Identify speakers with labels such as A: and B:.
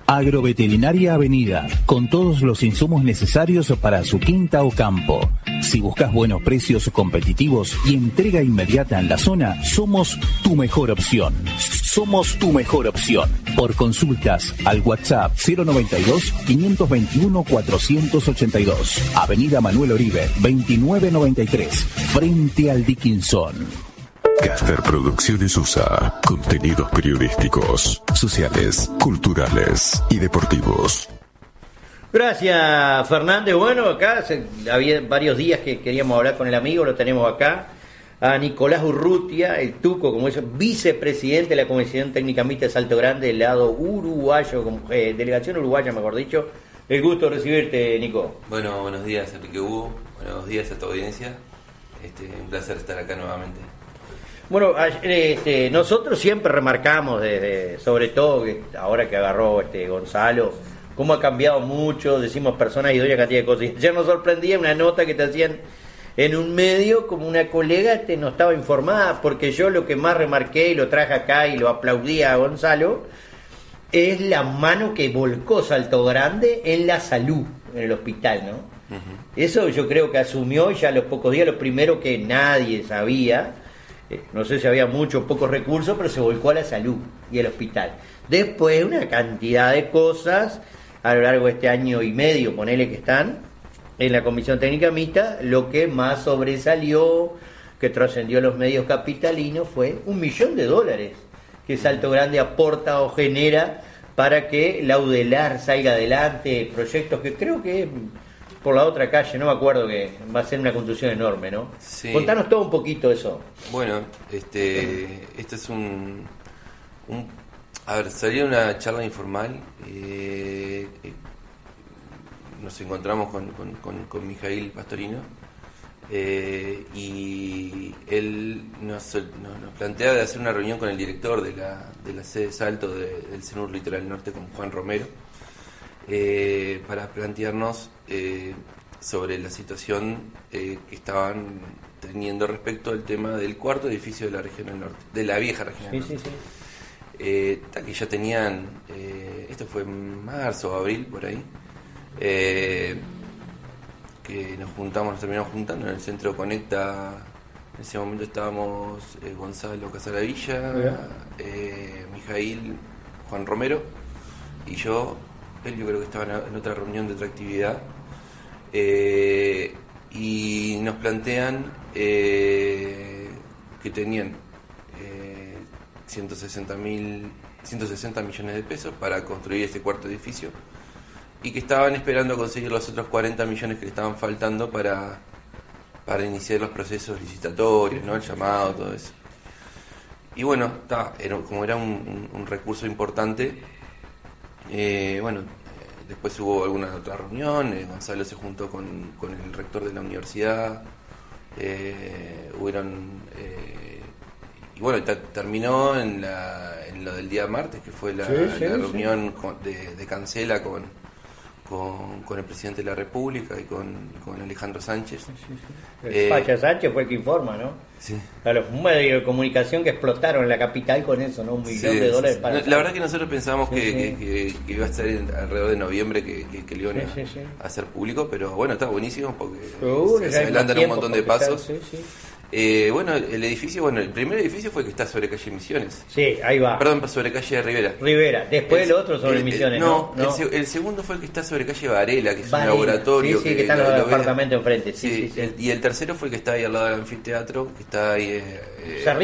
A: Agroveterinaria Avenida, con todos los insumos necesarios para su quinta o campo. Si buscas buenos precios competitivos y entrega inmediata en la zona, somos tu mejor opción. Somos tu mejor opción. Por consultas al WhatsApp 092-521-482. Avenida Manuel Oribe, 2993, frente al Dickinson.
B: Caster Producciones USA. Contenidos periodísticos, sociales, culturales y deportivos.
C: Gracias, Fernández. Bueno, acá había varios días que queríamos hablar con el amigo, lo tenemos acá. A Nicolás Urrutia, el Tuco, como es vicepresidente de la Comisión Técnica Mixta de Salto Grande, del lado uruguayo, delegación uruguaya, mejor dicho. El gusto de recibirte, Nico.
D: Bueno, buenos días, Enrique Hugo. Buenos días a tu audiencia. Un placer estar acá nuevamente.
C: Bueno, nosotros siempre remarcamos, sobre todo ahora que agarró Gonzalo, cómo ha cambiado mucho, decimos personas y doy una cantidad de cosas. Ya nos sorprendía una nota que te hacían en un medio, como una colega no estaba informada, porque yo lo que más remarqué y lo traje acá y lo aplaudía a Gonzalo, es la mano que volcó Salto Grande en la salud, en el hospital, ¿no? Uh-huh. Eso yo creo que asumió ya a los pocos días, lo primero que nadie sabía, no sé si había muchos o pocos recursos, pero se volcó a la salud y al hospital. Después una cantidad de cosas a lo largo de este año y medio, ponele que están en la Comisión Técnica Mixta. Lo que más sobresalió, que trascendió a los medios capitalinos, fue $1 millón que Salto Grande aporta o genera para que la UDELAR salga adelante, proyectos que creo que por la otra calle, no me acuerdo, que va a ser una construcción enorme, ¿no? Sí. Contanos todo un poquito eso.
D: Bueno, esto es a ver, salió una charla informal. Nos encontramos con Mijail Pastorino y él nos plantea de hacer una reunión con el director de la sede de Salto del CENUR Litoral Norte, con Juan Romero, para plantearnos sobre la situación que estaban teniendo respecto al tema del cuarto edificio de la Regional Norte, de la vieja Regional Norte. Sí. Que ya tenían, esto fue en marzo o abril, por ahí, que nos terminamos juntando en el Centro Conecta. En ese momento estábamos Gonzalo Casaravilla, Mijail, Juan Romero y yo creo que estaba en otra reunión de otra actividad, y nos plantean que tenían 160 millones de pesos para construir este cuarto edificio y que estaban esperando conseguir los otros 40 millones que le estaban faltando para iniciar los procesos licitatorios, ¿no? El llamado, todo eso. Y bueno, como era un recurso importante, después hubo alguna otra reunión. Gonzalo se juntó con el rector de la universidad, y bueno, terminó en lo del día martes, que fue la reunión de Cancela con el presidente de la República y con Alejandro Sánchez.
C: Pacha Sánchez fue el que informa, ¿no?
D: Sí.
C: A los medios de comunicación que explotaron en la capital con eso, ¿no? $1 millón para...
D: La verdad que nosotros pensábamos que iba a estar alrededor de noviembre que lo iban a hacer público, pero bueno, está buenísimo porque se adelantan un montón de pasos. El edificio, el primer edificio fue el que está sobre calle Misiones.
C: Sí, ahí va.
D: Perdón, sobre calle Rivera.
C: Después el otro sobre Misiones.
D: No. El segundo fue el que está sobre calle Varela, que es un laboratorio.
C: Sí, que están los departamentos enfrente.
D: Y el tercero fue el que está ahí al lado del anfiteatro, que está ahí.